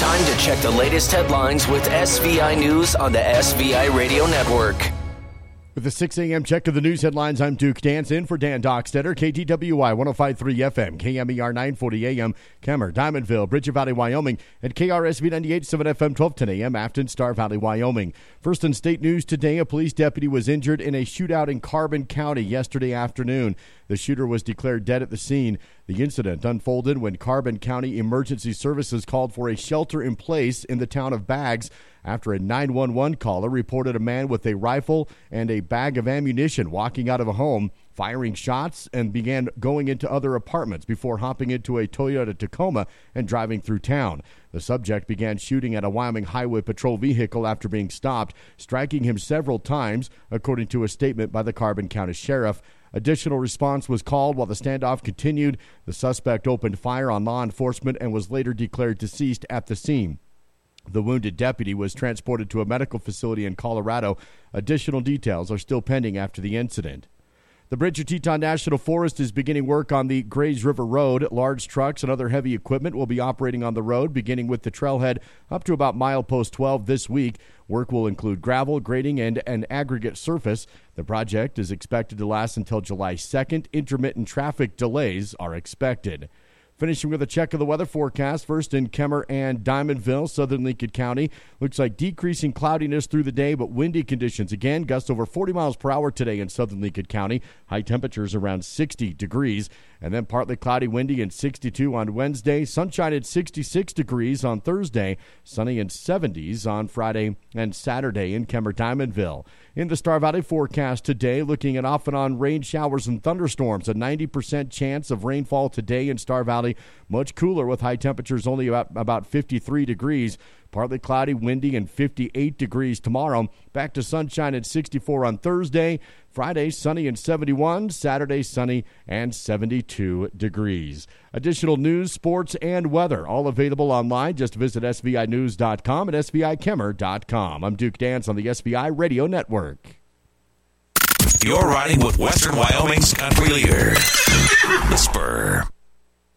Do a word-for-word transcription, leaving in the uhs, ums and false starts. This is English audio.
Time to check the latest headlines with S V I News on the S V I Radio Network. With the six a.m. check of the news headlines, I'm Duke Danson for Dan Dockstetter, K T W Y one oh five point three F M, K M E R nine forty A M, Kemmer, Diamondville, Bridger Valley, Wyoming, and K R S V ninety-eight point seven F M, twelve ten A M, Afton, Star Valley, Wyoming. First in state news today, a police deputy was injured in a shootout in Carbon County yesterday afternoon. The shooter was declared dead at the scene. The incident unfolded when Carbon County Emergency Services called for a shelter in place in the town of Baggs after a nine one one caller reported a man with a rifle and a bag of ammunition walking out of a home, firing shots, and began going into other apartments before hopping into a Toyota Tacoma and driving through town. The subject began shooting at a Wyoming Highway Patrol vehicle after being stopped, striking him several times, according to a statement by the Carbon County Sheriff. Additional response was called while the standoff continued. The suspect opened fire on law enforcement and was later declared deceased at the scene. The wounded deputy was transported to a medical facility in Colorado. Additional details are still pending after the incident. The Bridger Teton National Forest is beginning work on the Grays River Road. Large trucks and other heavy equipment will be operating on the road, beginning with the trailhead up to about milepost twelve this week. Work will include gravel, grading, and an aggregate surface. The project is expected to last until July second. Intermittent traffic delays are expected. Finishing with a check of the weather forecast, first in Kemmer and Diamondville, southern Lincoln County. Looks like decreasing cloudiness through the day, but windy conditions again. Gusts over forty miles per hour today in southern Lincoln County. High temperatures around sixty degrees. And then partly cloudy, windy, and sixty-two on Wednesday. Sunshine at sixty-six degrees on Thursday. Sunny and seventies on Friday and Saturday in Kemmer, Diamondville. In the Star Valley forecast today, looking at off and on rain showers and thunderstorms. A ninety percent chance of rainfall today in Star Valley. Much cooler with high temperatures only about, about fifty-three degrees. Partly cloudy, windy, and fifty-eight degrees tomorrow. Back to sunshine at sixty-four on Thursday. Friday, sunny and seventy-one. Saturday, sunny and seventy-two degrees. Additional news, sports, and weather all available online. Just visit S V I news dot com and S V I Kemmer dot com. I'm Duke Dance on the S V I Radio Network. You're riding with Western Wyoming's country leader, The Spur.